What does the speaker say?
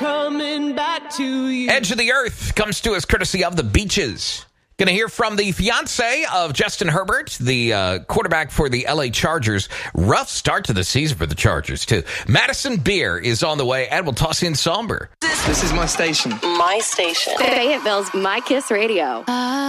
coming back to you. Edge of the Earth comes to us courtesy of the Beaches. Going to hear from the fiance of Justin Herbert, the quarterback for the LA Chargers. Rough start to the season for the Chargers, too. Madison Beer is on the way, and we'll toss in Somber. This is my station. My station. Fayetteville's My Kiss Radio.